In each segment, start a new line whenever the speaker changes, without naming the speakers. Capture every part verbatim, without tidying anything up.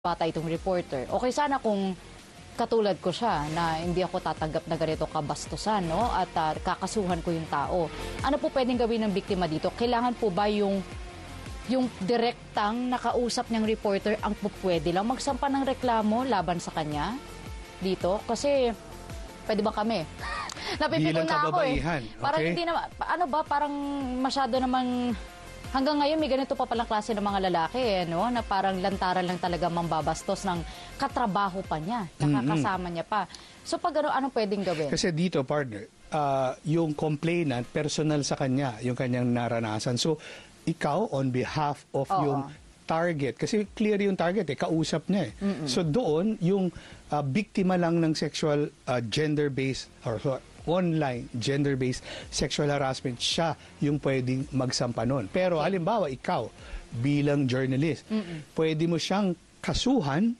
bata itong reporter. Okay sana kung katulad ko siya na hindi ako tatanggap na ganito kabastusan, no? At uh, kakasuhan ko yung tao. Ano po pwedeng gawin ng biktima dito? Kailangan po ba yung yung direktang nakausap niyang reporter ang pwede lang magsampa ng reklamo laban sa kanya dito? Kasi pwede ba kami? Napipikon na ako eh. Parang
okay.
hindi na, ano ba, parang masyado namang hanggang ngayon may ganito pa palang klase ng mga lalaki eh, no? Na parang lantaran lang talaga mambabastos ng katrabaho pa niya, nakakasama mm-hmm. niya pa. So pag ano, anong pwedeng gawin?
Kasi dito, partner, uh, yung complainant, personal sa kanya, yung kanyang naranasan. So ikaw, on behalf of Oo. yung target, kasi clear yung target eh, kausap niya eh. Mm-hmm. So doon, yung uh, biktima lang ng sexual uh, gender-based or online gender-based sexual harassment, siya yung pwedeng magsampa nun. Pero okay. halimbawa, ikaw bilang journalist, Mm-mm. pwede mo siyang kasuhan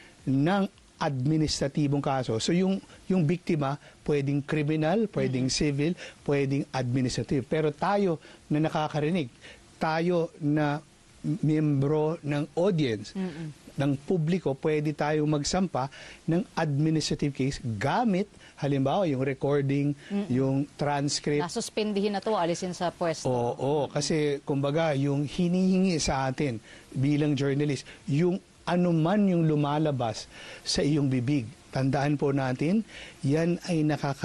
ng administratibong kaso. So yung yung biktima pwedeng criminal, pwedeng Mm-mm. civil, pwedeng administrative. Pero tayo na nakakarinig, tayo na miyembro ng audience, Mm-mm. ng publiko, pwede tayo magsampa ng administrative case gamit, halimbawa, yung recording, Mm-mm. yung transcript.
Nasuspendihin na to, alisin sa pwesto.
Oo, oo, kasi kumbaga, yung hinihingi sa atin bilang journalist, yung anuman yung lumalabas sa iyong bibig. Tandaan po natin, yan ay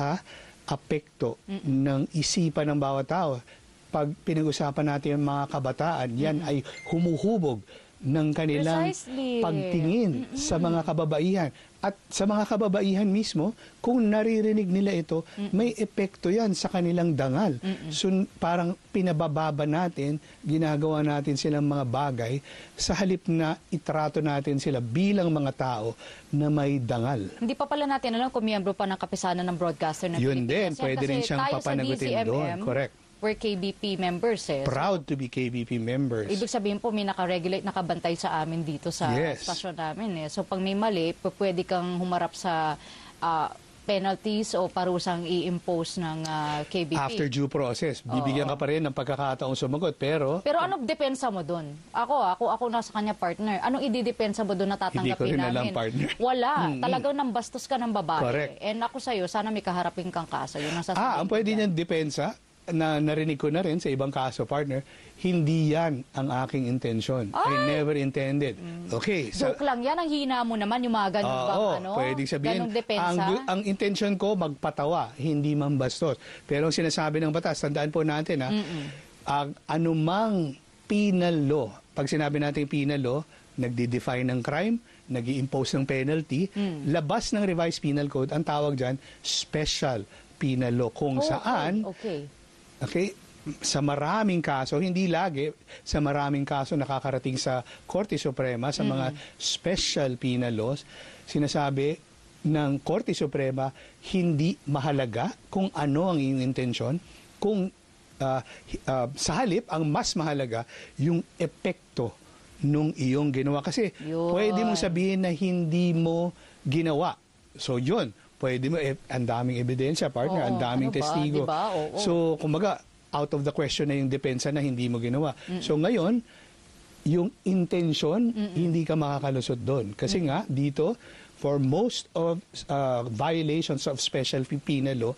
nakaka-apekto Mm-mm. ng isipan ng bawat tao. Pag pinag-usapan natin yung mga kabataan, yan Mm-mm. ay humuhubog ng kanilang
Precisely.
pagtingin Mm-mm. sa mga kababaihan. At sa mga kababaihan mismo, kung naririnig nila ito, Mm-mm. may epekto yan sa kanilang dangal. Mm-mm. So parang pinabababa natin, ginagawa natin silang mga bagay sa halip na itrato natin sila bilang mga tao na may dangal.
Hindi pa pala natin alam kung miyembro pa ng kapisanan ng broadcaster ng
Yun din,
Pilipinas.
pwede rin siyang papanagutin doon. Correct.
We're K B P members eh.
Proud to be K B P members.
Ibig sabihin po may naka-regulate, nakabantay sa amin dito sa
yes.
stasyon namin eh. So pag may mali, pwede kang humarap sa uh, penalties o parusang i-impose ng uh, K B P.
After due process, bibigyan Oo. ka pa rin ng pagkakataong sumagot. Pero
Pero ano depensa mo doon? Ako, ako, ako nasa kanya partner. Anong ididepensa mo doon na tatanggapin namin?
Hindi ko rin alam, partner.
Wala. Mm-hmm. Talagang nang bastos ka ng babae.
Correct.
And ako sa'yo, sana may kaharapin kang kaso. Yun ang sasabihin
ah, ang pwede niyang depensa, na narinig ko na rin sa ibang kaso, partner, hindi yan ang aking intensyon. I never intended. Okay.
Joke so, lang yan. Ang hina mo naman, yung mga ganun
uh,
bang
oh,
ano?
Pwedeng sabihin, ang, ang intensyon ko, magpatawa, hindi mambastos. Pero ang sinasabi ng batas, tandaan po natin, ha, ang anumang penal law, pag sinabi natin penal law, nagdi-define ng crime, nag-i-impose ng penalty, mm. labas ng revised penal code, ang tawag dyan, special penal law. Kung
oh,
saan,
okay.
Okay, sa maraming kaso, hindi lagi, sa maraming kaso nakakarating sa Korte Suprema, sa mga mm. special penal laws, sinasabi ng Korte Suprema, hindi mahalaga kung ano ang iyong intensyon, kung uh, uh, sa halip, ang mas mahalaga, yung epekto nung iyong ginawa. Kasi
yun. Pwede
mo sabihin na hindi mo ginawa. So yun, pwede mo, eh, ang daming ebidensya, partner, Oo, ang daming
ano
testigo.
Diba? Oo, oo.
So, kumbaga, out of the question na yung depensa na hindi mo ginawa. Mm-mm. So, ngayon, yung intention, Mm-mm. hindi ka makakalusot doon. Kasi Mm-mm. nga, dito, for most of uh, violations of special penal law,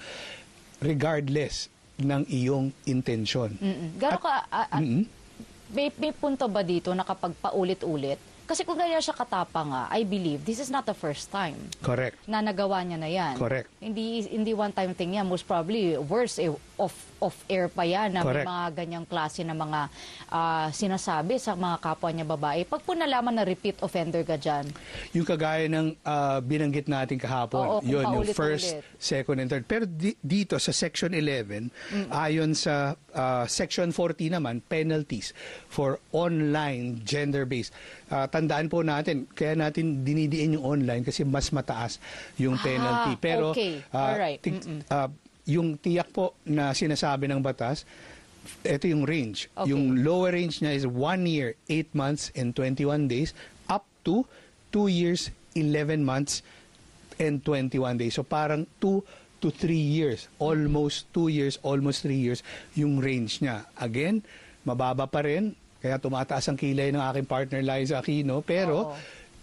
regardless ng iyong intention.
Gano'n ka, uh, uh, may, may punto ba dito na kapag paulit-ulit, kasi kung ganyan siya katapang nga, I believe, this is not the first time.
Correct.
Na nagawa niya na yan.
Correct.
Hindi hindi one-time thing yan. Most probably, worse, eh, off, off-air pa yan na may
Correct.
mga ganyang klase na mga uh, sinasabi sa mga kapwa niya babae. Pag po nalaman na repeat offender ka dyan.
Yung kagaya ng uh, binanggit natin kahapon,
Oo,
yun, yung first, second, and third. Pero di, dito sa Section eleven, mm. ayon sa uh, Section fourteen naman, penalties for online gender-based. Uh, tandaan po natin, kaya natin dinidiin yung online kasi mas mataas yung penalty.
Ah,
Pero
okay.
uh,
Alright.
uh, yung tiyak po na sinasabi ng batas, ito yung range.
Okay.
Yung lower range niya is one year, eight months, and twenty-one days, up to two years, eleven months, and twenty-one days. So parang two to three years, almost two years, almost three years, yung range niya. Again, mababa pa rin, kaya tumataas ang kilay ng aking partner Liza Aquino, pero Oo.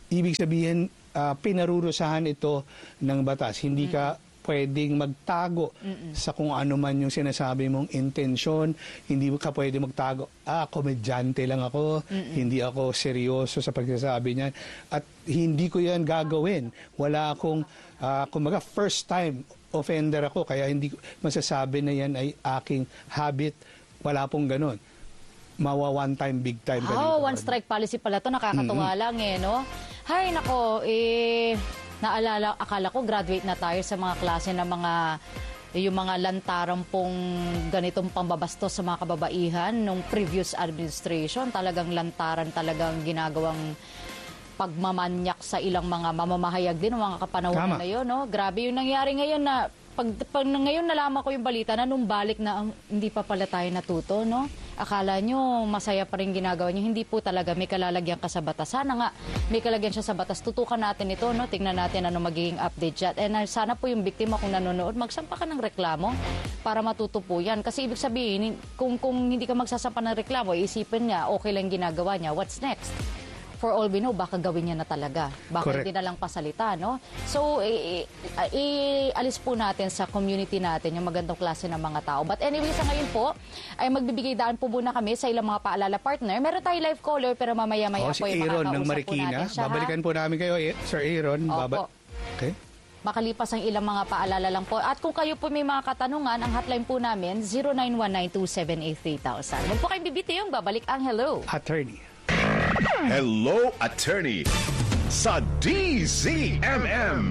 ibig sabihin, uh, pinarurusahan ito ng batas. Hindi ka pwedeng magtago Mm-mm. sa kung ano man yung sinasabi mong intensyon. Hindi ka pwede magtago, ah, komedyante lang ako, Mm-mm. hindi ako seryoso sa pagsasabi niyan. At hindi ko yan gagawin. Wala akong, uh, kumaga, first time offender ako, kaya hindi masasabi na yan ay aking habit. Wala pong ganun. Mawa one time, big time.
Oh, one strike policy pala to. Nakakatuwa mm-hmm. lang eh, no? Hay, nako, eh... Naalala, akala ko graduate na tayo sa mga klase ng mga yung mga lantaran pong ganitong pambabastos sa mga kababaihan nung previous administration. Talagang lantaran, talagang ginagawang pagmamanyak sa ilang mga mamamahayag din, mga kapanahon na yun. No? Grabe yung nangyari ngayon na pag, pag ngayon nalaman ko yung balita na nung balik na ang, hindi pa pala tayo natuto, no? Akala nyo masaya pa rin ginagawa nyo. Hindi po talaga. May kalalagyan ka sa batas. Sana nga may kalagyan siya sa batas. Tutukan natin ito, no? Tingnan natin ano magiging update dyan. And uh, sana po yung biktima kung nanonood, magsampa ka ng reklamo para matuto po yan. Kasi ibig sabihin, kung, kung hindi ka magsasampa ng reklamo, isipin niya, okay lang ginagawa niya. What's next? For all we know, baka gawin niya na talaga. Baka Correct. Hindi na lang pasalita, no? So, i-alis po natin sa community natin yung magandang klase ng mga tao. But anyway, sa ngayon po, ay magbibigay daan po muna kami sa ilang mga paalala partner. Meron tayo live caller, pero mamaya-maya oh, po
si
yung
Aaron ng
makakausap
Marikina.
po natin siya.
Babalikan po namin kayo, Sir Aaron. Baba okay.
Makalipas ang ilang mga paalala lang po. At kung kayo po may mga katanungan, ang hotline po namin, zero nine one nine two seven eight three thousand. Huwag po kayong bibitiyong, babalik ang hello.
Attorney.
Hello, Attorney sa D Z M M.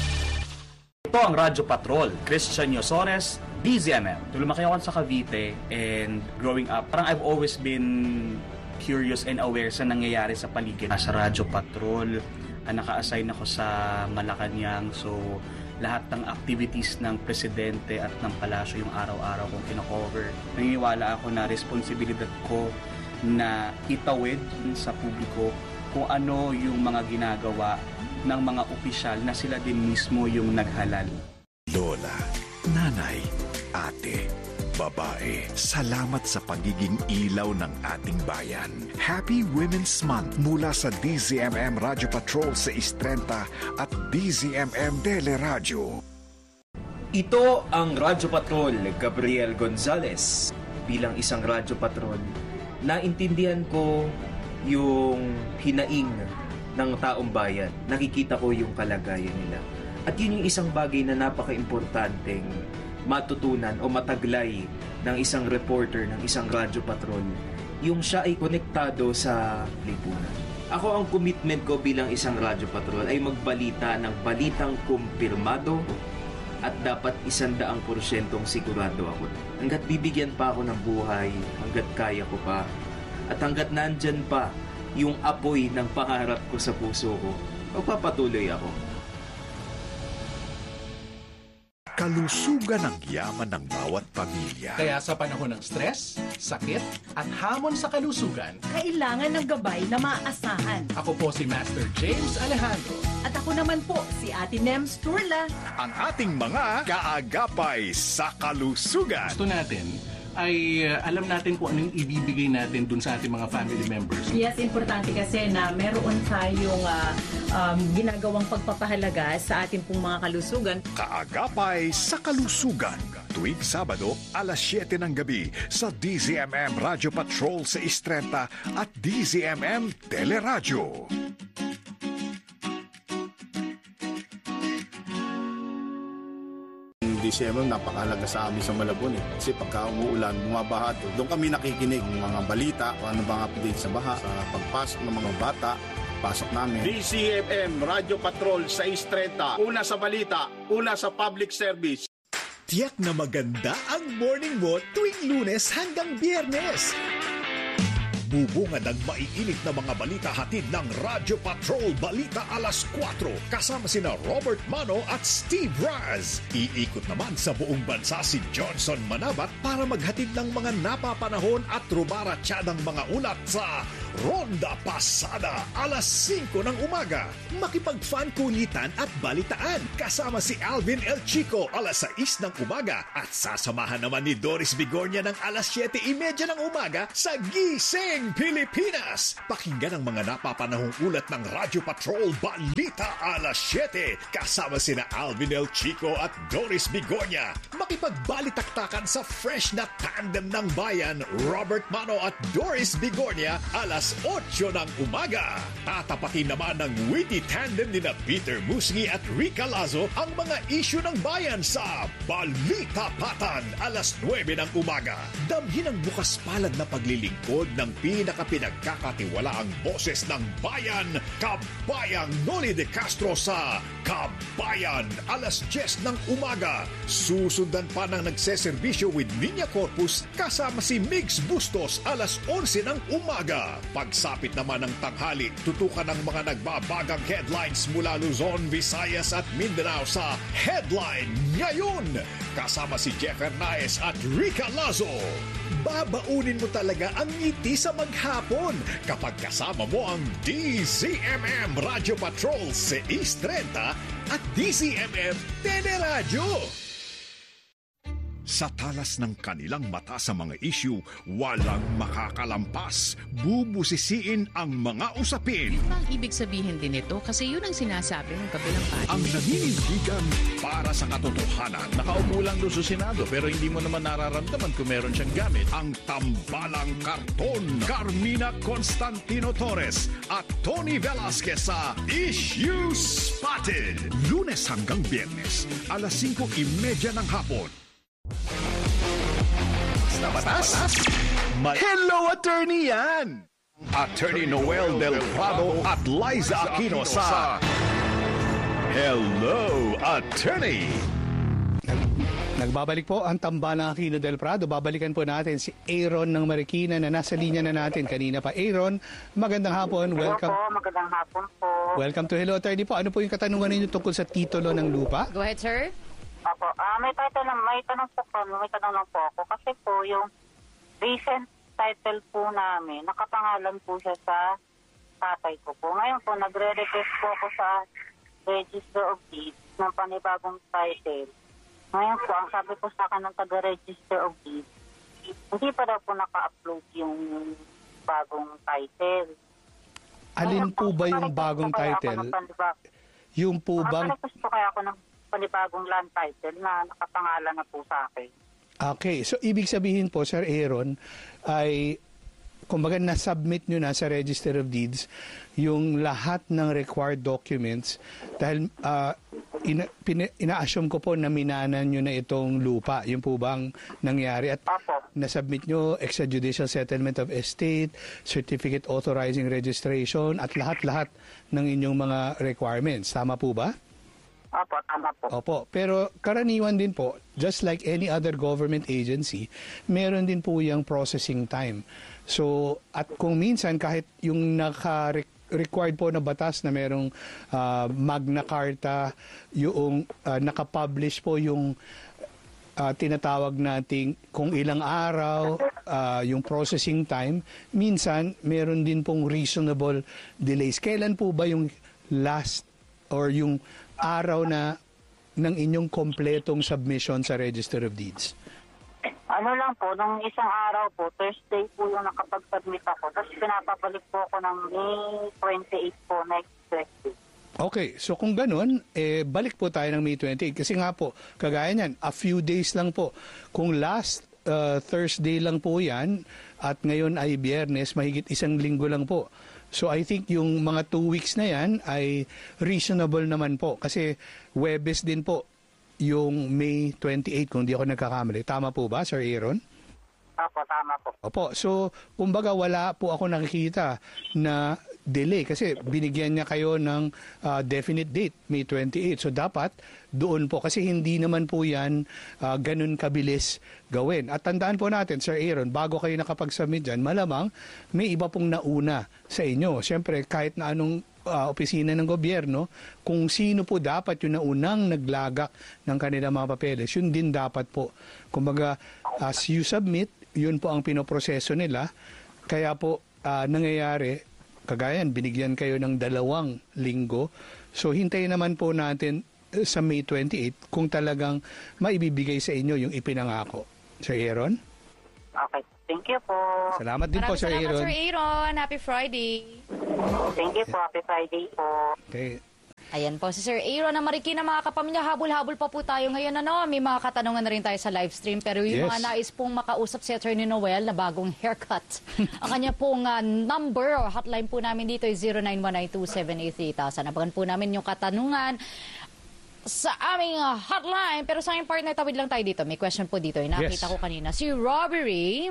Ito ang Radyo Patrol, Christian Yosores, D Z M M. Lumaki ako sa Cavite and growing up, parang I've always been curious and aware sa nangyayari sa paligid. Sa Radyo Patrol, naka-assign ako sa Malacanang, so lahat ng activities ng presidente at ng palasyo yung araw-araw kong kino-cover. Naniniwala ako na responsibilidad ko na itawid sa publiko kung ano yung mga ginagawa ng mga opisyal na sila din mismo yung naghalal.
Lola, nanay, ate, babae, salamat sa pagiging ilaw ng ating bayan. Happy Women's Month mula sa D Z M M Radio Patrol sa Istrenta at D Z M M Teleradyo.
Ito ang Radyo Patrol, Gabriel Gonzalez. Bilang isang Radyo Patrol, naintindihan ko yung hinaing ng taong bayan. Nakikita ko yung kalagayan nila. At yun yung isang bagay na napaka-importanteng matutunan o mataglay ng isang reporter, ng isang radyo patrol. Yung siya ay konektado sa lipunan. Ako, ang commitment ko bilang isang radyo patrol ay magbalita ng balitang kumpirmado at dapat isandaang porsyentong sigurado ako. Hanggat bibigyan pa ako ng buhay, hanggat kaya ko pa, at hanggat nandyan pa yung apoy ng pangarap ko sa puso ko, magpapatuloy ako.
Kalusugan ang yaman ng bawat pamilya.
Kaya sa panahon ng stress, sakit, at hamon sa kalusugan,
kailangan ng gabay na maaasahan.
Ako po si Master James Alejandro.
At ako naman po si Ate Nems Turla.
Ang ating mga kaagapay sa kalusugan.
Gusto natin ay uh, alam natin kung anong ibibigay natin dun sa ating mga family members.
Yes, importante kasi na meron tayong uh, um, ginagawang pagpapahalaga sa ating pong mga kalusugan.
Kaagapay sa kalusugan. Tuwing Sabado, alas siyete ng gabi sa D Z M M Radio Patrol sa Istrenta at D Z M M Teleradyo.
D Z M M napakahalaga sa amin sa Malabon eh. Kasi pagka umuulan, bumabaha to. Doon kami nakikinig ng mga balita, kung ano bang update sa baha, sa pagpasok ng mga bata, pasok namin.
D Z M M Radio Patrol sa Istrenta. Una sa balita, una sa public service.
Tiyak na maganda ang morning mo tuwing Lunes hanggang Biyernes. Bubungad ang maiinit na mga balita hatid ng Radyo Patrol Balita alas kwatro kasama sina Robert Mano at Steve Raz. Iikot naman sa buong bansa si Johnson Manabat para maghatid ng mga napapanahon at rumaratsyadang mga ulat sa Ronda Pasada, alas singko ng umaga. Makipag-fan kulitan at balitaan kasama si Alvin El Chico alas sais ng umaga at sasamahan naman ni Doris Bigornia ng alas siyete trenta ng umaga sa Gising Pilipinas. Pakinggan ang mga napapanahong ulat ng Radyo Patrol Balita alas siyete kasama sina Alvin El Chico at Doris Bigornia. Makipagbalitaktakan sa fresh na tandem ng bayan, Robert Mano at Doris Bigornia alas otso ng umaga. Tatapatin naman ng witty tandem ni na Peter Musngi at Rica Lazo ang mga isyu ng bayan sa Balita Patan alas nuwebe ng umaga. Damhin ang bukas palad na paglilingkod ng pinakapinagkakatiwalaang boses ng bayan, Kabayang Noli de Castro sa Kabayan alas diyes ng umaga. Susundan pa ng nagseserbisyo with Niña Corpus kasama si Migs Bustos alas onse ng umaga. Pagsapit naman ng tanghali, tutukan ng mga nagbabagang headlines mula Luzon, Visayas at Mindanao sa Headline Ngayon. Kasama si Jeff Hernaez at Rica Lazo. Babaunin mo talaga ang ngiti sa maghapon kapag kasama mo ang D Z M M Radio Patrol sais trenta at D Z M M Teleradyo. Sa talas ng kanilang mata sa mga isyu, walang makakalampas. Bubusisiin ang mga usapin.
Ano ang ibig sabihin din ito? Kasi yun ang sinasabi ng kabilang party.
Ang naninindigan para sa katotohanan.
Nakaupo lang doon sa Senado pero hindi mo naman nararamdaman kung meron siyang gamit.
Ang tambalang karton. Carmina Constantino Torres at Tony Velasquez sa Issue Spotted. Lunes hanggang Biyernes, alas singko trenta ng hapon.
Batas? Hello, attorney yan!
Attorney Noel Del Prado at Liza Aquino sa Hello, Attorney!
Nag, nagbabalik po ang tambalang Aquino Del Prado. Babalikan po natin si Aaron ng Marikina na nasa linya na natin kanina pa. Aaron, magandang hapon. Welcome.
Hello po, magandang hapon po.
Welcome to Hello, Attorney po. Ano po yung katanungan ninyo tungkol sa titulo ng lupa?
Go ahead, sir.
Apo, ah, may tanong, may tanong po po, may tanong lang po ako. Kasi po, yung recent title po namin, nakapangalan po siya sa tatay ko po. Ngayon po, nagre-request po ako sa Register of Deeds ng panibagong title. Ngayon po, ang sabi po sa akin ng taga-Register of Deeds, hindi pa daw po naka-upload yung bagong title.
Alin po ba yung bagong title? Yung po bang...
Nakarequest po kaya ako ng panibagong land title na nakapangalan na po sa akin.
Okay, so ibig sabihin po, Sir Aaron, ay kumbaga na-submit nyo na sa Register of Deeds yung lahat ng required documents dahil uh, ina, pina, ina-assume ko po na minanan nyo na itong lupa. Yung po bang nangyari? At na-submit nyo extrajudicial settlement of estate, certificate authorizing registration, at lahat-lahat ng inyong mga requirements. Tama po ba?
Opo, tama po.
Opo, pero karaniwan din po, just like any other government agency, meron din po yung processing time. So, at kung minsan kahit yung naka-required po na batas na merong uh, Magna Carta, yung uh, nakapublish po yung uh, tinatawag nating kung ilang araw, uh, yung processing time, minsan meron din pong reasonable delays. Kailan po ba yung last or yung araw na ng inyong kompletong submission sa Register of Deeds?
Ano lang po, nung isang araw po, Thursday po yung nakapag-submit ako. Tapos pinapabalik po ako ng May twenty-eighth po, next Thursday.
Okay, so kung ganun, eh, balik po tayo ng May twenty-eighth. Kasi nga po, kagaya niyan, a few days lang po. Kung last uh, Thursday lang po yan, at ngayon ay Biyernes, mahigit isang linggo lang po. So I think yung mga two weeks na yan ay reasonable naman po. Kasi Huwebes din po yung May twenty-eighth kung di ako nagkakamali. Tama po ba, Sir Aaron?
Opo, tama po.
Opo. So, kumbaga wala po ako nakikita na delay kasi binigyan niya kayo ng uh, definite date, May twenty-eighth. So, dapat doon po kasi hindi naman po yan uh, ganun kabilis gawin. At tandaan po natin, Sir Aaron, bago kayo nakapag-submit dyan, malamang may iba pong nauna sa inyo. Siyempre, kahit na anong uh, opisina ng gobyerno, kung sino po dapat yung naunang naglagak ng kanilang mga papeles, yun din dapat po. Kumbaga, as you submit, yun po ang pinoproseso nila. Kaya po, ah, nangyayari, kagayan, binigyan kayo ng dalawang linggo. So hintayin naman po natin eh, sa May twenty-eighth kung talagang maibibigay sa inyo yung ipinangako. Sir Aaron?
Okay. Thank you po.
Salamat din po,
Maraming
Sir
salamat,
Aaron.
Sir Aaron. Happy Friday.
Thank you po. Happy Friday po.
Okay.
Ayan po, si Sir Aaron ng Marikina, mga kapamilya, habol-habol pa po tayo ngayon. Ano, may mga katanungan na rin tayo sa live stream. Pero yung
Yes.
mga nais pong makausap si Attorney Noel na bagong haircut. Ang kanya pong uh, number o hotline po namin dito ay zero nine one nine two seven eight three thousand. Nabagan po namin yung katanungan sa aming uh, hotline. Pero sa aming partner, tawid lang tayo dito. May question po dito. Nakita
Yes.
ko kanina. Si Robbery,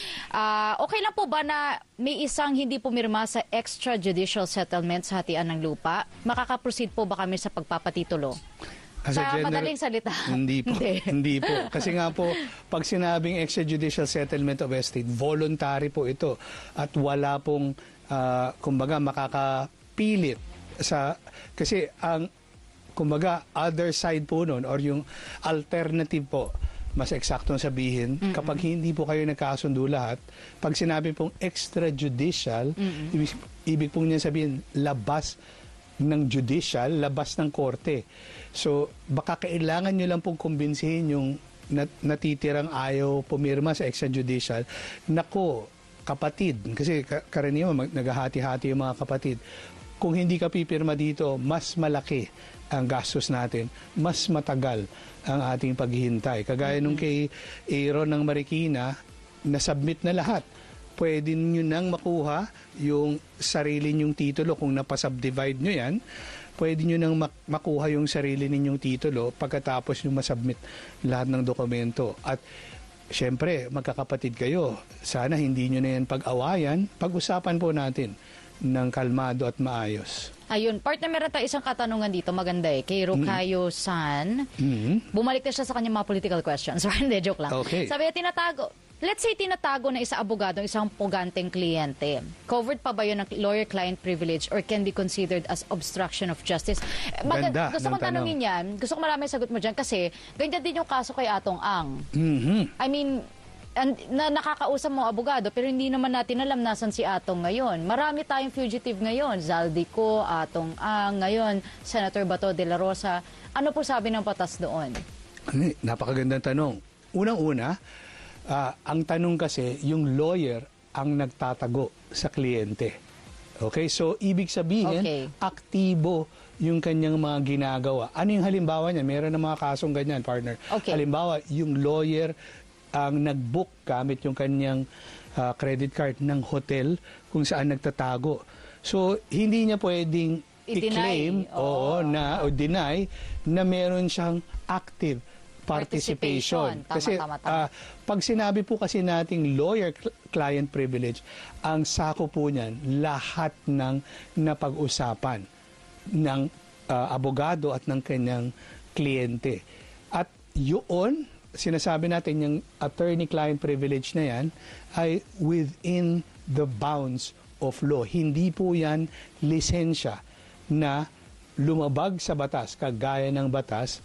uh, okay lang po ba na may isang hindi pumirma sa extrajudicial settlement sa hatian ng lupa? Makakaproceed po ba kami sa pagpapatitulo?
As a
Sa
general-
madaling salita.
Hindi po.
Hindi.
Hindi po. Kasi nga po, pag sinabing extrajudicial settlement of estate, voluntary po ito. At wala pong, ah, kumbaga, makakapilit sa, kasi ang, kumbaga, other side po nun, or yung alternative po, mas eksaktong sabihin,
Mm-mm.
kapag hindi po kayo nagkasundo lahat, pag sinabi pong extrajudicial, ibig, ibig pong niya sabihin, labas ng judicial, labas ng korte. So, baka kailangan nyo lang pong kumbinsihin yung nat- natitirang ayaw pumirma sa extrajudicial. Nako, kapatid, kasi ka- karaniwan mag- naghahati-hati yung mga kapatid. Kung hindi ka pipirma dito, mas malaki ang gastos natin, mas matagal ang ating paghihintay. Kagaya nung kay Aaron ng Marikina, nasubmit na lahat. Pwede nyo nang makuha yung sarili nyong titulo kung napasubdivide nyo yan. Pwede nyo nang mak- makuha yung sarili ninyong titulo pagkatapos nyo masubmit lahat ng dokumento. At syempre, magkakapatid kayo. Sana hindi nyo na yan pag-awayan. Pag-usapan po natin ng kalmado at maayos.
Ayun, partner, meron tayo isang katanungan dito, maganda eh, kay Rocayo San.
Mhm.
Bumalik na siya sa kanyang mga political questions. Hindi, joke lang.
Okay.
Sabi niya, tinatago, let's say tinatago ng isang abogado ng isang puganteng kliyente. Covered pa ba yun ng lawyer-client privilege or can be considered as obstruction of justice? Eh, Mag-
Ganda
gusto
ng
kong tanongin yan, gusto ko maraming sagot mo dyan kasi ganyan din yung kaso kay Atong Ang.
Mhm.
I mean, and, na nakakausap mo abogado pero hindi naman natin alam nasan si Atong ngayon. Marami tayong fugitive ngayon. Zaldico, Atong Ang, ngayon Senator Bato de la Rosa. Ano po sabi ng batas doon?
Ano, napakagandang tanong. Unang-una, ah, ang tanong kasi, yung lawyer ang nagtatago sa kliyente. Okay? So, ibig sabihin,
Okay.
aktibo yung kanyang mga ginagawa. Ano yung halimbawa niya? Meron na mga kasong ganyan, partner.
Okay.
Halimbawa, yung lawyer ang nag-book gamit yung kanyang ah, credit card ng hotel kung saan nagtatago. So, hindi niya pwedeng
I-deny.
i-claim
Oo.
oo, na, o deny na meron siyang active participation.
Participation. Tama,
Kasi
tama, tama.
ah, pag sinabi po kasi nating lawyer-client privilege, ang sako po niyan, lahat ng napag-usapan ng ah, abogado at ng kanyang kliyente. At yun, sinasabi natin yung attorney-client privilege na yan ay within the bounds of law. Hindi po yan lisensya na lumabag sa batas, kagaya ng batas,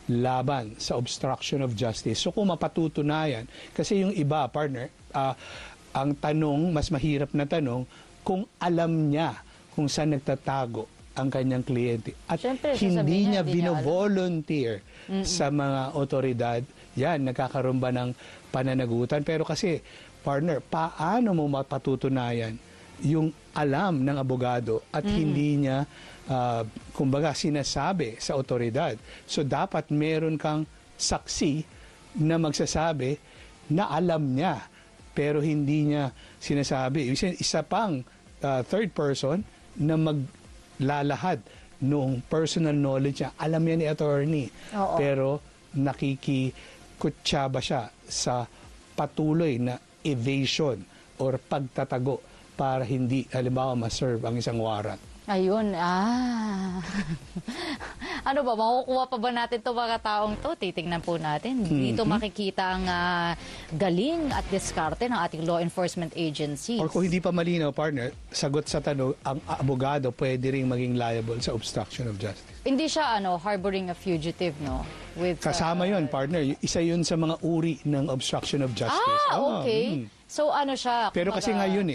laban sa obstruction of justice. So kung mapatutunayan, kasi yung iba, partner, ah, ang tanong, mas mahirap na tanong, kung alam niya kung saan nagtatago ang kanyang kliyente. At
Siyempre,
hindi
sasabihin niya,
niya
hindi niya alam.
bino-volunteer sa mga otoridad, yan, nagkakaroon ba ng pananagutan. Pero kasi, partner, paano mo mapatutunayan yung alam ng abogado at hindi niya, ah, kumbaga, sinasabi sa otoridad? So, dapat meron kang saksi na magsasabi na alam niya, pero hindi niya sinasabi. Ibig sabihin, isa pang ah, third person na maglalahad nung personal knowledge niya. Alam niya ni attorney,
Oo.
pero nakikikutsaba siya sa patuloy na evasion or pagtatago para hindi, halimbawa, ma-serve ang isang warrant.
Ayun, ah. Ano ba, makukuha pa ba natin itong mga taong to? Titingnan po natin. Dito makikita ang ah, galing at diskarte ng ating law enforcement agencies.
Or kung hindi pa malinaw, partner, sagot sa tanong, ang abogado pwede rin maging liable sa obstruction of justice.
Hindi siya ano harboring a fugitive, no? With, ah,
Kasama yon, partner. Isa yun sa mga uri ng obstruction of justice.
Ah,
Oo,
okay.
mm.
So ano siya?
Pero kasi
kumbaga-
ngayon eh,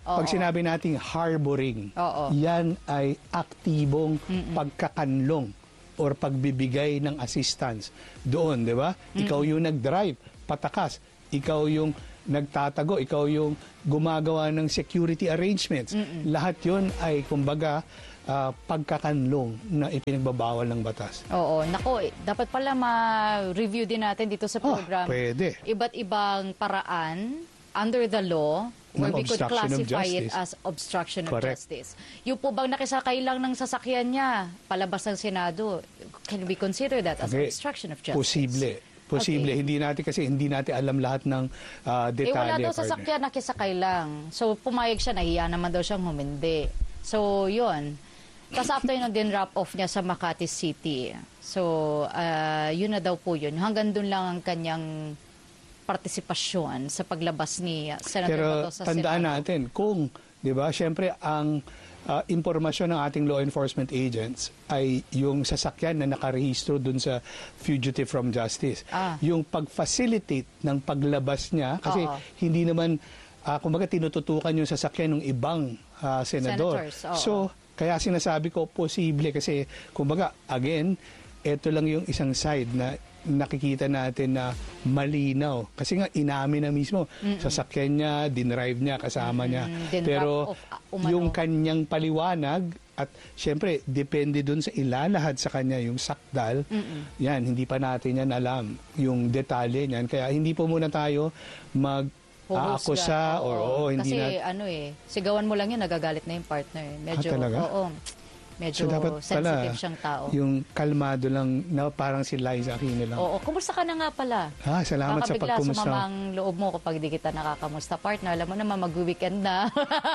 Oo.
Pag sinabi nating harboring,
Oo.
yan ay aktibong
Mm-mm.
pagkakanlong or pagbibigay ng assistance doon, di ba? Ikaw yung nag-drive, patakas. Ikaw yung nagtatago, ikaw yung gumagawa ng security arrangements.
Mm-mm.
Lahat yun ay, kumbaga, uh, pagkakanlong na ipinagbabawal ng batas.
Oo, nako, eh, dapat pala ma-review din natin dito sa program.
Oh, pwede.
Iba't ibang paraan under the law where
Ng
we could
obstruction of
classify it
justice.
as obstruction of
Correct.
justice. Yung po bang nakisakay lang ng sasakyan niya, palabas ng Senado, can we consider that as
Okay.
obstruction of justice?
Posible. Posible.
Okay.
Hindi natin kasi hindi natin alam lahat ng uh,
Eh wala
detalye.
daw
partner.
sasakyan, nakisakay lang. So pumayag siya, nahiya naman daw siyang humindi. So yun. Tapos after yun, din wrap off niya sa Makati City. So uh, yun na daw po yun. Hanggang dun lang ang kanyang partisipasyon sa paglabas ni Senator
Pero
Bato sa
tandaan
Senado.
natin kung, 'di ba? Syempre ang uh, impormasyon ng ating law enforcement agents ay yung sasakyan na nakarehistro dun sa fugitive from justice.
Ah.
Yung pag-facilitate ng paglabas niya kasi
Oo.
hindi naman uh, kumbaga tinututukan yung sasakyan ng ibang uh, senador.
Senators, oo.
So kaya sinasabi ko posible kasi kumbaga again ito lang yung isang side na nakikita natin na malinaw. Kasi nga, inamin na mismo.
Mm-mm.
Sasakyan niya, dinrive niya, kasama niya.
Dinrap
Pero
of, uh, umano.
yung kanyang paliwanag, at syempre, depende dun sa ilalahad sa kanya yung sakdal,
Mm-mm.
yan, hindi pa natin yan alam. Yung detalye niyan. Kaya hindi po muna tayo mag aakusa or oo, hindi
Kasi
na...
ano eh, sigawan mo lang yun, nagagalit na yung partner. Medyo,
Ah, talaga?
oo. Medyo
So, dapat pala,
sensitive siyang tao.
yung kalmado lang, na parang si Liza Aquino lang.
Oo, kumusta ka na nga pala?
Ah, salamat
Baka
sa
bigla
pagkumusta.
sumamang loob mo kapag di kita nakakamusta, partner. Alam mo naman, mag-weekend na.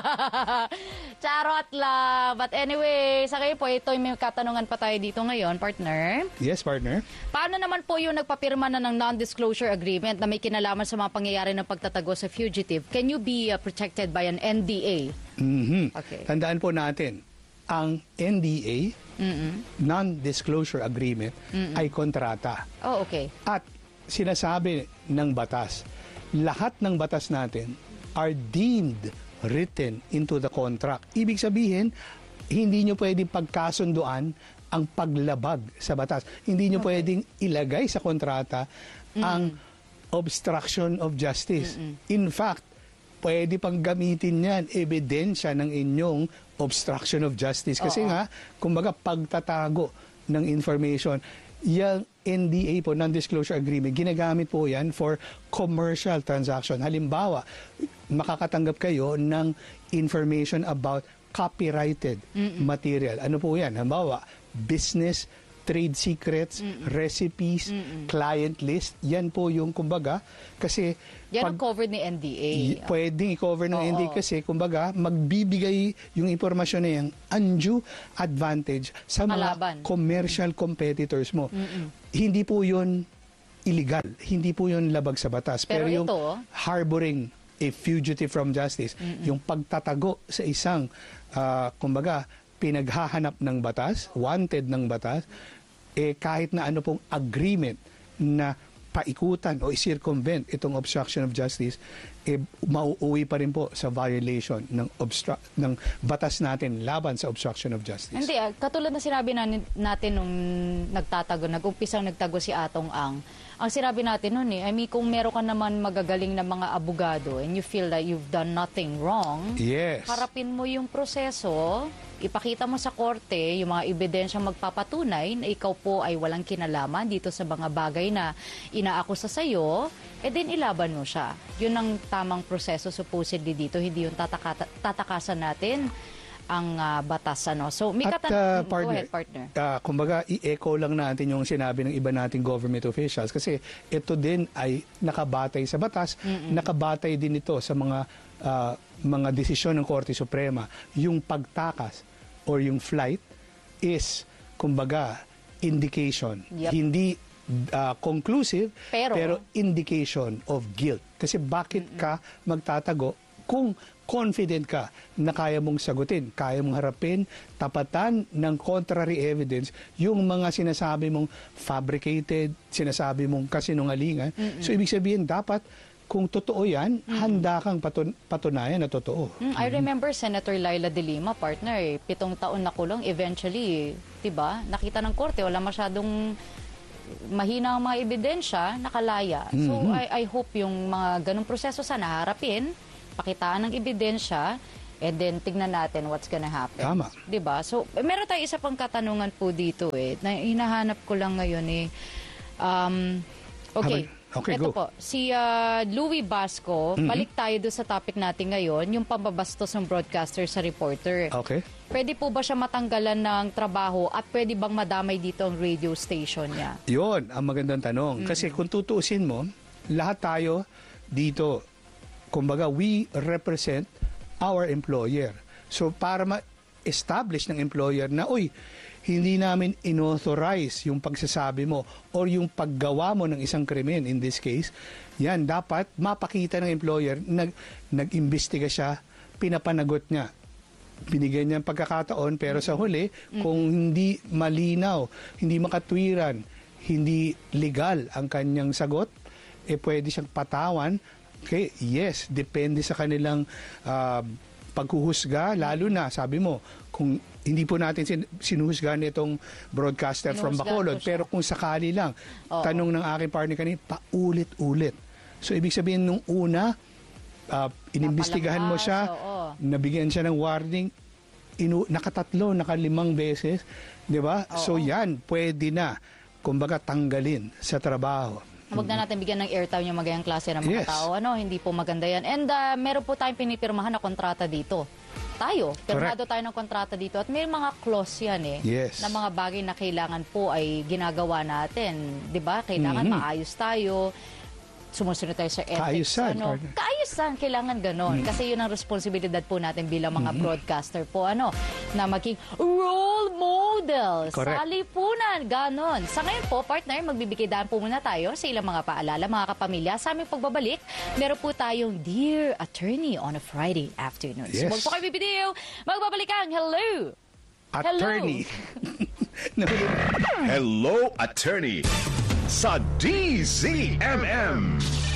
Charot lang. But anyway, sa kayo po, ito may katanungan pa tayo dito ngayon, partner.
Yes, partner.
Paano naman po yung nagpapirma na ng non-disclosure agreement na may kinalaman sa mga pangyayari ng pagtatago sa fugitive? Can you be uh, protected by an N D A?
Mhm.
Okay.
Tandaan po natin, ang N D A,
Mm-mm.
non-disclosure agreement,
Mm-mm.
ay kontrata.
Oh, okay.
At sinasabi ng batas, lahat ng batas natin are deemed written into the contract. Ibig sabihin, hindi nyo pwedeng pagkasunduan ang paglabag sa batas. Hindi nyo
Okay.
pwedeng ilagay sa kontrata
Mm-mm.
ang obstruction of justice.
Mm-mm.
In fact, pwede pang gamitin yan, ebidensya ng inyong obstruction of justice. Kasi
Oo.
nga, kumbaga, pagtatago ng information, yung N D A po, non-disclosure agreement, ginagamit po yan for commercial transaction. Halimbawa, makakatanggap kayo ng information about copyrighted
Mm-mm.
material. Ano po yan? Halimbawa, business, trade secrets,
Mm-mm.
recipes,
Mm-mm.
client list. Yan po yung kumbaga, kasi
Yan ang covered ni N D A.
y- pwedeng i-cover ng
Oo.
N D A kasi kumbaga magbibigay yung impormasyon na yan undue advantage sa mga
Kalaban.
commercial competitors mo.
Mm-mm.
Hindi po yun illegal. Hindi po yun labag sa batas.
Pero
yung
ito-
harboring a fugitive from justice,
Mm-mm.
yung pagtatago sa isang ah, kumbaga pinaghahanap ng batas, wanted ng batas, eh kahit na ano pong agreement na paikutan o i-circumvent itong obstruction of justice, eh mauuwi pa rin po sa violation ng obstru- ng batas natin laban sa obstruction of justice.
Hindi, ah, katulad na sinabi na, natin nung nagtatago, nag-umpisang nagtago si Atong Ang, ang sinabi natin nun eh, I mean, kung meron ka naman magagaling na mga abogado and you feel that you've done nothing wrong,
Yes.
harapin mo yung proseso, ipakita mo sa korte yung mga ebidensyang magpapatunay na ikaw po ay walang kinalaman dito sa mga bagay na inaakusa sa'yo, eh din ilaban mo siya. Yun ang tamang proseso supposedly dito, hindi yung tataka- tatakasan natin ang ah, batas. Ano. So, may
At
katan-
uh,
Go
partner,
ahead, partner.
ah, kumbaga i-echo lang natin yung sinabi ng iba nating government officials kasi ito din ay nakabatay sa batas,
Mm-mm.
nakabatay din ito sa mga ah, mga desisyon ng Korte Suprema. Yung pagtakas or yung flight is kumbaga indication.
Yep.
Hindi ah, conclusive
Pero-
indication of guilt. Kasi bakit ka magtatago kung confident ka na kaya mong sagutin, kaya mong harapin, tapatan ng contrary evidence yung mga sinasabi mong fabricated, sinasabi mong kasinungalingan.
Mm-mm.
So ibig sabihin dapat kung totoo yan, mm. handa kang patun- patunayan na totoo.
Mm, I remember Senator Laila De Lima, partner, eh, pitong taon na kulong, eventually, diba, nakita ng korte, wala masyadong mahina ang mga ebidensya, nakalaya. Mm-hmm. So, I, I hope yung mga ganong proseso sana harapin, pakitaan ng ebidensya, and then tignan natin what's gonna happen.
Tama.
Diba? So, eh, meron tayo isa pang katanungan po dito eh, na hinahanap ko lang ngayon eh. Um, okay.
Okay,
Ito
go.
po, si uh, Louie Basco, mm-hmm. balik tayo doon sa topic natin ngayon, yung pambabastos ng broadcaster sa reporter.
Okay.
Pwede po ba siya matanggalan ng trabaho at pwede bang madamay dito ang radio station niya?
Yun, ang magandang tanong. Mm-hmm. Kasi kung tutuusin mo, lahat tayo dito, kumbaga, we represent our employer. So, para ma-establish ng employer na, uy, hindi namin inauthorize yung pagsasabi mo or yung paggawa mo ng isang krimen, in this case, yan, dapat mapakita ng employer, nag, nag-imbestiga siya, pinapanagot niya. Binigyan niya ang pagkakataon, pero sa huli, mm-hmm. kung hindi malinaw, hindi makatwiran, hindi legal ang kanyang sagot, eh pwede siyang patawan. Okay, yes, depende sa kanilang uh, paghuhusga, lalo na, sabi mo, kung hindi po natin sin- sinuhusgahan itong broadcaster from Bacolod, pero kung sakali lang, oo. Tanong ng aking partner kanina, paulit-ulit. So, ibig sabihin, nung una, uh, inimbestigahan mo siya, oo. Nabigyan siya ng warning, inu- nakatatlo, nakalimang beses, di ba? So, yan, pwede na, kumbaga, tanggalin sa trabaho.
Huwag na natin bigyan ng airtime yung magayang klase ng mga yes. tao. Ano, hindi po maganda yan. And uh, meron po tayong pinipirmahan na kontrata dito. Tayo, pirmado tayo ng kontrata dito. At may mga clause yan eh.
Yes.
Na mga bagay na kailangan po ay ginagawa natin. Diba? Kailangan mm-hmm. maayos tayo. Sumusunod tayo sa ethics.
Kaayusan.
Ano, kaayusan, kailangan ganon. Mm-hmm. Kasi yun ang responsibilidad po natin bilang mga mm-hmm. broadcaster po. Ano, na maging role models.
Correct.
Sa lipunan, ganon. Sa ngayon po, partner, magbibigay daan po muna tayo sa ilang mga paalala, mga kapamilya. Sa aming pagbabalik, meron po tayong Dear Attorney on a Friday afternoon.
Yes.
So, huwag po kayo bibidiw. Magbabalik ang hello.
Attorney.
Hello,
hello Attorney. Sa D Z M M.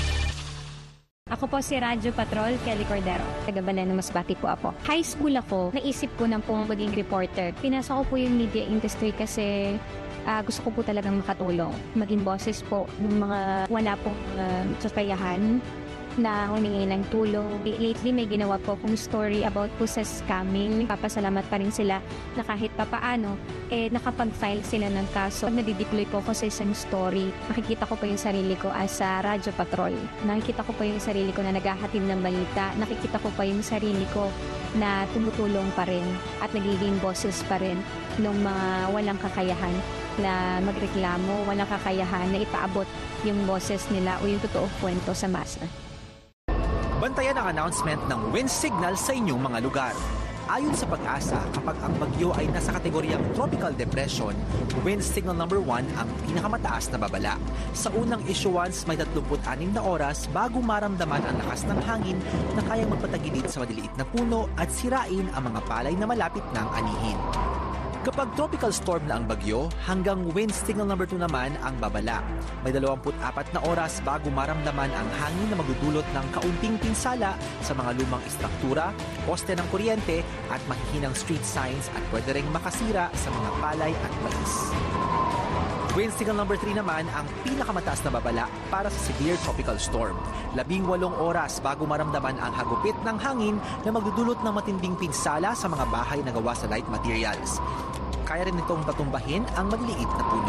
Ako po si Radyo Patrol, Kelly Cordero. Taga Banana Masbate po ako. High school ako, naisip ko na pong maging reporter. Pinasok ko po yung media industry kasi uh, gusto ko po talagang makatulong. Maging boses po ng mga wala pong uh, sasayahan na humingi ng tulong. Lately, may ginawa po akong story about po sa scamming. Papasalamat pa rin sila na kahit papaano, eh, nakapag-file sila ng kaso. Nadideploy po ako sa isang story. Nakikita ko po yung sarili ko as a Radyo Patrol. Nakikita ko po yung sarili ko na naghahatid ng balita. Nakikita ko pa yung sarili ko na tumutulong pa rin at nagiging boses pa rin ng mga walang kakayahan na magreklamo, walang kakayahan na ipaabot yung boses nila o yung totoong kwento sa masa.
Bantayan ang announcement ng wind signal sa inyong mga lugar. Ayon sa Pag-asa, kapag ang bagyo ay nasa kategoryang tropical depression, wind signal number one ang pinakamataas na babala. Sa unang issuance, may tatlumpu't anim na oras bago maramdaman ang lakas ng hangin na kayang magpatagilid sa maliliit na puno at sirain ang mga palay na malapit ng anihin. Kapag tropical storm na ang bagyo, hanggang wind signal number two naman ang babala. May dalawampu't apat na oras bago maramdaman ang hangin na magdudulot ng kaunting pinsala sa mga lumang istruktura, poste ng kuryente at mahihinang street signs at pwede ring makasira sa mga palay at mais. Wind signal number three naman ang pinakamataas na babala para sa severe tropical storm. Labing walong oras bago maramdaman ang hagupit ng hangin na magdudulot ng matinding pinsala sa mga bahay na gawa sa light materials. Kaya rin itong patumbahin ang maliliit na puno.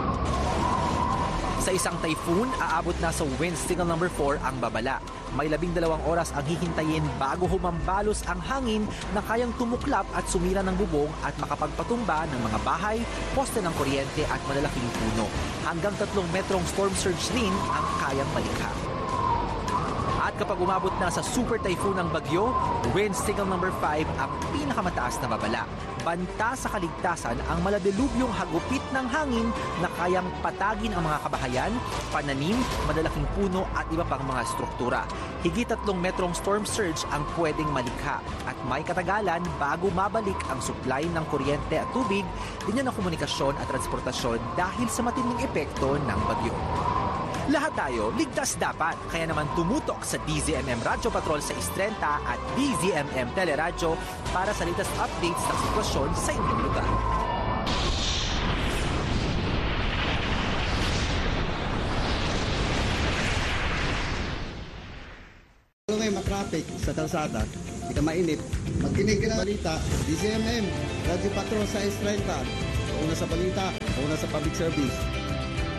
Sa isang typhoon, aabot na sa wind signal number four ang babala. May labing dalawang oras ang hihintayin bago humambalos ang hangin na kayang tumuklap at sumira ng bubong at makapagpatumba ng mga bahay, poste ng kuryente at malalaking puno. Hanggang tatlong metrong storm surge rin ang kayang malikha. At kapag umabot na sa super typhoon ng bagyo, wind signal number five ang pinakamataas na babala. Banta sa kaligtasan ang maladilubyong hagupit ng hangin na kayang patagin ang mga kabahayan, pananim, malalaking puno at iba pang mga struktura. Higit tatlong metrong storm surge ang pwedeng malikha at may katagalan bago mabalik ang supply ng kuryente at tubig, linya ng komunikasyon at transportasyon dahil sa matinding epekto ng bagyo. Lahat tayo ligtas dapat. Kaya naman tumutok sa D Z M M Radyo Patrol sa thirty at D Z M M Teleradyo para sa latest updates ng sitwasyon sa inyong lugar.
Kung ngayon matraffic sa kalsada, hindi ka mainit, magkinig ka ng balita, D Z M M, Radyo Patrol sa thirty, una sa balita, una sa public service.